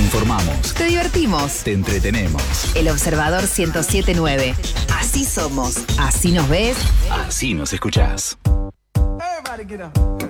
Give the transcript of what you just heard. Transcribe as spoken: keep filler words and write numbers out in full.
informamos, te divertimos, te entretenemos. El Observador ciento siete punto nueve. Así somos, así nos ves, así nos escuchás. Everybody get up.